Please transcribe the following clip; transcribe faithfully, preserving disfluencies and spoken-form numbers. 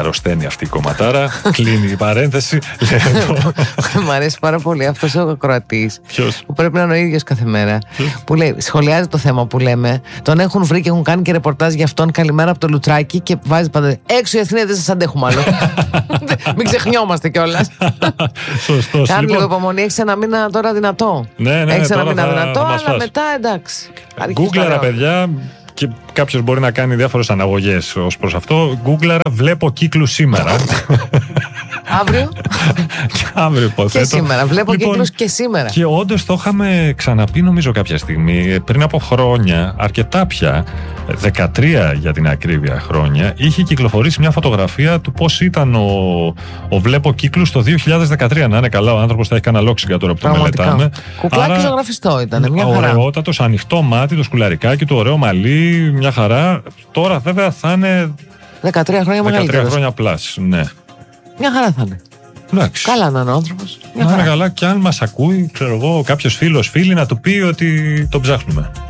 αρρωσταίνει αυτή η κομματάρα. Κλείνει η παρένθεση. Μ' αρέσει πάρα πολύ αυτός ο ακροατής. Ποιος? Που πρέπει να είναι ο ίδιος κάθε μέρα. Ποιος? Που λέει, σχολιάζει το θέμα που λέμε. Τον έχουν βρει και έχουν κάνει και ρεπορτάζ για αυτόν. Καλημέρα από το Λουτσράκι. Και βάζει πάντα έξω οι Αθηναίοι, δεν σας αντέχουμε άλλο. Μην ξεχνιόμαστε κιόλας. Σωστό. Κάνε λίγο υπομονή, έχεις ένα μήνα τώρα δυνατό. Ναι, ναι, έχεις ένα τώρα μήνα θα- δυνατό, θα μας αλλά φας. μετά εντάξει. Γκούγκλαρα, παιδιά, και κάποιος μπορεί να κάνει διάφορες αναγωγές ως προς αυτό. Γκούγκλαρα, βλέπω κύκλους σήμερα. Αύριο Και αύριο και υποθέτω. σήμερα. Βλέπω Λοιπόν, κύκλους και σήμερα. Και όντως το είχαμε ξαναπεί νομίζω κάποια στιγμή, πριν από χρόνια, αρκετά πια, δεκατρία για την ακρίβεια χρόνια, είχε κυκλοφορήσει μια φωτογραφία του πώς ήταν ο, ο Βλέπω Κύκλους το δύο χιλιάδες δεκατρία. Να είναι καλά, ο άνθρωπος θα έχει κανένα λόξιγκα τώρα που το Πραγματικά. μελετάμε. Κουκλάκι Άρα, ζωγραφιστό ήταν, μια χαρά. ωραιότατος, ανοιχτό μάτι, το σκουλαρικάκι του, ωραίο μαλλί, μια χαρά. Τώρα βέβαια θα είναι δεκατρία χρόνια δεκατρία μεγαλύτερος. χρόνια πλάς, ναι. Μια χαρά θα είναι. Εντάξει. Καλά να είναι ο άνθρωπος. Μια Να είναι χαρά. καλά, και αν μας ακούει, ξέρω εγώ, κάποιος φίλος, φίλη, να του πει ότι τον ψάχνουμε.